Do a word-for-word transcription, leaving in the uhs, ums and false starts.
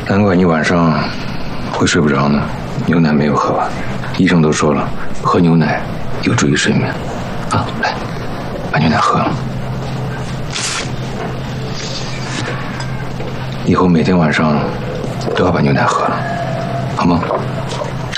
难怪你晚上会睡不着呢，牛奶没有喝完。医生都说了，喝牛奶有助于睡眠。啊，来，把牛奶喝了。以后每天晚上都要把牛奶喝了，好吗？